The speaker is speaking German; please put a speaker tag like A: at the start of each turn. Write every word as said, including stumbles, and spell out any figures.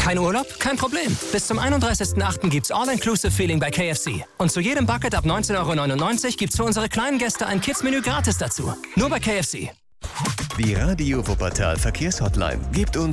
A: Kein Urlaub? Kein Problem. Bis zum einunddreißigsten achten gibt's All-Inclusive-Feeling bei K F C. Und zu jedem Bucket ab neunzehn Euro neunundneunzig gibt's für unsere kleinen Gäste ein Kids-Menü gratis dazu. Nur bei K F C.
B: Die Radio Wuppertal Verkehrshotline gibt uns